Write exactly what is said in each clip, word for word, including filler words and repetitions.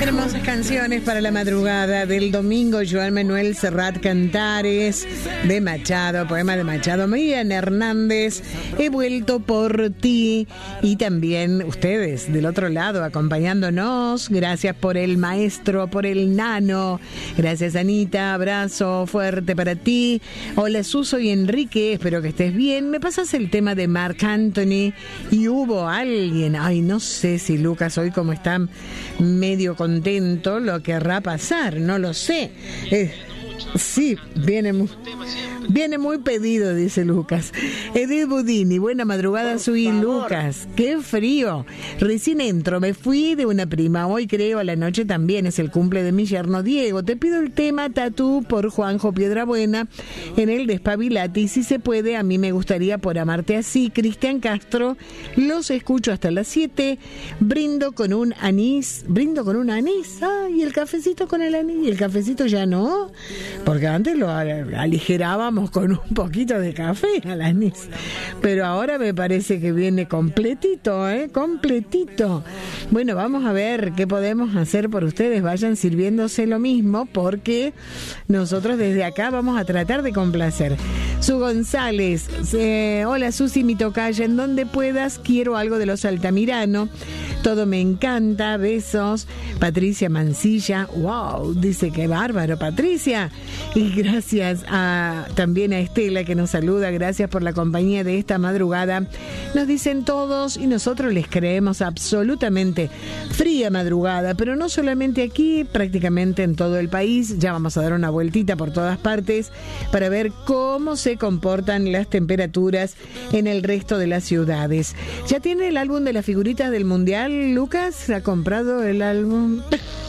Hermosas canciones para la madrugada del domingo. Joan Manuel Serrat Cantares de Machado, poema de Machado. Miriam Hernández, He vuelto por ti. Y también ustedes del otro lado acompañándonos. Gracias por el maestro, por el nano. Gracias, Anita. Abrazo fuerte para ti. Hola, Suso y Enrique. Espero que estés bien. Me pasas el tema de Marc Anthony. Y hubo alguien. Ay, no sé si Lucas hoy como está medio contento lo querrá pasar, no lo sé. Eh, sí, viene muy, viene muy pedido, dice Lucas. Edith Budini, buena madrugada, soy Lucas. Qué frío. Recién entro, me fui de una prima. Hoy creo a la noche también es el cumple de mi yerno Diego. Te pido el tema Tatú por Juanjo Piedrabuena en el Despabilati. Si se puede, a mí me gustaría Por amarte así. Cristian Castro, los escucho hasta las siete. Brindo con un anís. Brindo con un anís. Ah, y el cafecito con el anís. Y el cafecito ya no. Porque antes lo aligerábamos con un poquito de café al anís. Pero ahora me parece que viene completito, ¿eh? Completito. Bueno, vamos a ver qué podemos hacer por ustedes. Vayan sirviéndose lo mismo porque nosotros desde acá vamos a tratar de complacer. Su González, eh, hola Susi, mi tocaya, en donde puedas, quiero algo de los Altamirano. Todo me encanta, besos. Patricia Mancilla, wow, dice que bárbaro, Patricia. Y gracias a, también a Estela que nos saluda, gracias por la compañía de esta madrugada. Nos dicen todos y nosotros les creemos absolutamente. Fría madrugada, pero no solamente aquí, prácticamente en todo el país. Ya vamos a dar una vueltita por todas partes para ver cómo se comportan las temperaturas en el resto de las ciudades. ¿Ya tiene el álbum de las figuritas del Mundial, Lucas? ¿Ha comprado el álbum?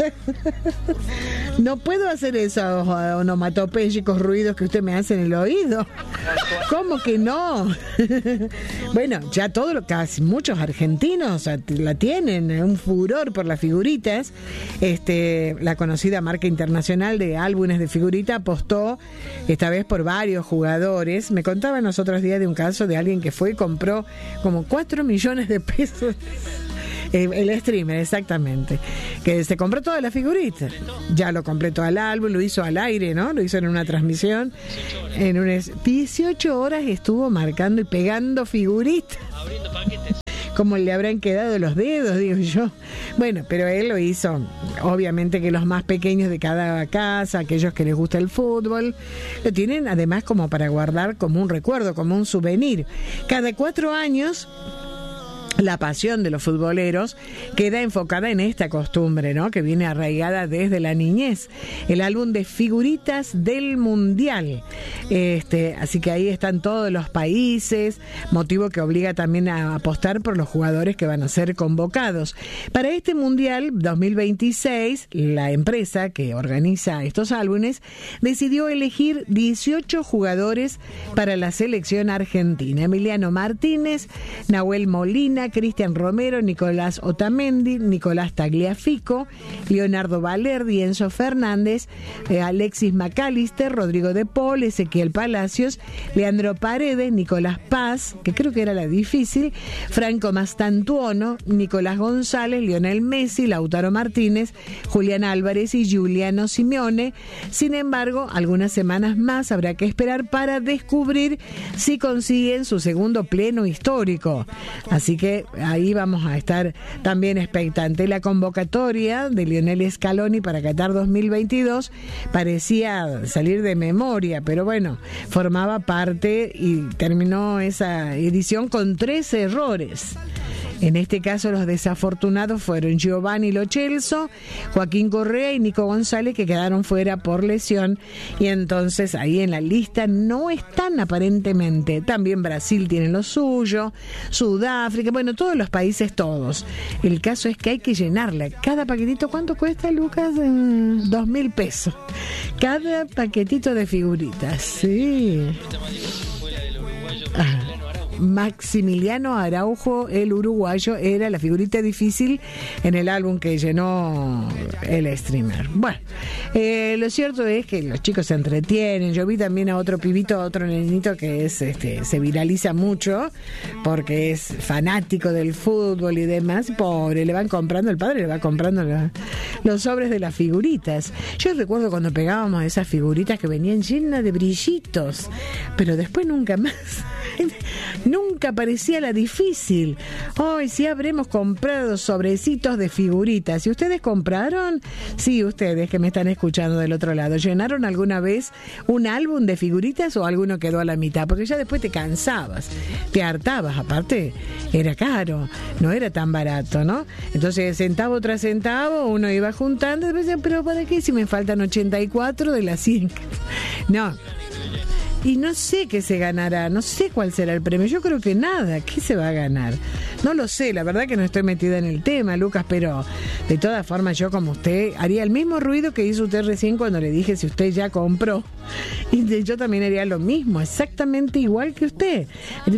No puedo hacer esos onomatopéyicos ruidos que usted me hace en el oído. ¿Cómo que no? Bueno, ya todo lo casi muchos argentinos la tienen, un furor por las figuritas. Este, la conocida marca internacional de álbumes de figurita apostó esta vez por varios jugadores. Me contaban los otros días de un caso de alguien que fue y compró como cuatro millones de pesos. El streamer, exactamente. Que se compró todas las figuritas. Ya lo completó al álbum, lo hizo al aire, ¿no? Lo hizo en una transmisión. En unas dieciocho horas estuvo marcando y pegando figuritas. Abriendo paquetes. Como le habrán quedado los dedos, digo yo. Bueno, pero él lo hizo. Obviamente que los más pequeños de cada casa, aquellos que les gusta el fútbol, lo tienen además como para guardar como un recuerdo, como un souvenir. Cada cuatro años... La pasión de los futboleros queda enfocada en esta costumbre, ¿no? Que viene arraigada desde la niñez. El álbum de figuritas del Mundial. Este, así que ahí están todos los países, motivo que obliga también a apostar por los jugadores que van a ser convocados. Para este Mundial dos mil veintiséis, la empresa que organiza estos álbumes decidió elegir dieciocho jugadores para la selección argentina. Emiliano Martínez, Nahuel Molina, Cristian Romero, Nicolás Otamendi, Nicolás Tagliafico, Leonardo Valerdi, Enzo Fernández, eh, Alexis McAllister, Rodrigo de Paul, Ezequiel Palacios, Leandro Paredes, Nicolás Paz, que creo que era la difícil, Franco Mastantuono, Nicolás González, Lionel Messi, Lautaro Martínez, Julián Álvarez y Giuliano Simeone. Sin embargo, algunas semanas más habrá que esperar para descubrir si consiguen su segundo pleno histórico. Así que ahí vamos a estar también expectantes. La convocatoria de Lionel Scaloni para Qatar dos mil veintidós parecía salir de memoria, pero bueno, formaba parte y terminó esa edición con tres errores. En este caso los desafortunados fueron Giovanni Lo Celso, Joaquín Correa y Nico González, que quedaron fuera por lesión, y entonces ahí en la lista no están aparentemente. También Brasil tiene lo suyo, Sudáfrica, bueno, todos los países todos. El caso es que hay que llenarla. Cada paquetito, ¿cuánto cuesta, Lucas? Eh, dos mil pesos. Cada paquetito de figuritas, sí. Ah. Maximiliano Araujo, el uruguayo, era la figurita difícil en el álbum que llenó el streamer. Bueno, eh, lo cierto es que los chicos se entretienen. Yo vi también a otro pibito, a otro nenito que es este se viraliza mucho porque es fanático del fútbol y demás. Pobre, le van comprando, el padre le va comprando los, los sobres de las figuritas. Yo recuerdo cuando pegábamos esas figuritas que venían llenas de brillitos, pero después nunca más. Nunca parecía la difícil. Hoy sí habremos comprado sobrecitos de figuritas. ¿Y ustedes compraron? Sí, ustedes que me están escuchando del otro lado. ¿Llenaron alguna vez un álbum de figuritas o alguno quedó a la mitad? Porque ya después te cansabas, te hartabas. Aparte, era caro, no era tan barato, ¿no? Entonces, centavo tras centavo, uno iba juntando y decía, pero ¿para qué si me faltan ochenta y cuatro de las cien? No. Y no sé qué se ganará, no sé cuál será el premio. Yo creo que nada, ¿qué se va a ganar? No lo sé, la verdad que no estoy metida en el tema, Lucas, pero de todas formas yo como usted haría el mismo ruido que hizo usted recién cuando le dije si usted ya compró. Y yo también haría lo mismo, exactamente igual que usted.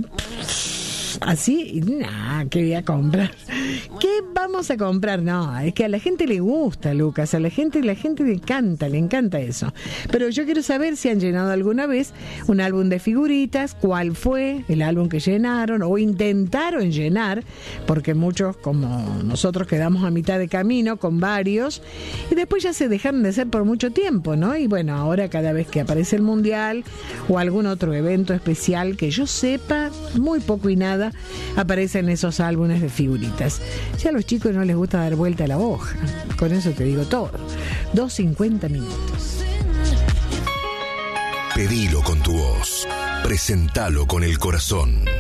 Así, nada, ¿qué voy a comprar? ¿Qué vamos a comprar? No, es que a la gente le gusta, Lucas, a la gente, la gente le encanta, le encanta eso. Pero yo quiero saber si han llenado alguna vez un álbum de figuritas, cuál fue el álbum que llenaron o intentaron llenar, porque muchos como nosotros quedamos a mitad de camino con varios y después ya se dejaron de hacer por mucho tiempo, ¿no? Y bueno, ahora cada vez que aparece el Mundial o algún otro evento especial que yo sepa, muy poco y nada, aparecen esos álbumes de figuritas. Ya a los chicos no les gusta dar vuelta a la hoja. Con eso te digo todo. dos cincuenta minutos. Pedilo con tu voz. Presentalo con el corazón.